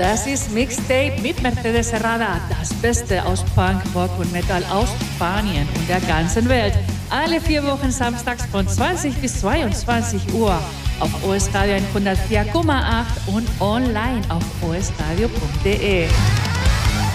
Das ist Mixtape mit Mercedes Serrada, das Beste aus Punk, Rock und Metal aus Spanien und der ganzen Welt. Alle 4 Wochen samstags von 20 bis 22 Uhr auf OS Radio 104,8 und online auf osradio.de.